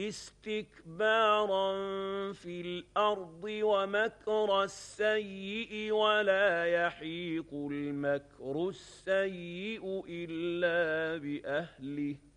استكبارا في الأرض ومكر السيئ ولا يحيق المكر السيئ إلا بأهله